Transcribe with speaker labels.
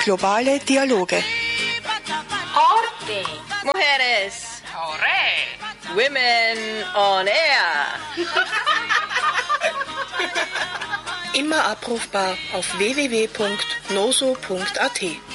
Speaker 1: globale Dialoge.
Speaker 2: Horte.
Speaker 3: Mujeres.
Speaker 2: Hore.
Speaker 3: Women on Air.
Speaker 1: Immer abrufbar auf www.noso.at.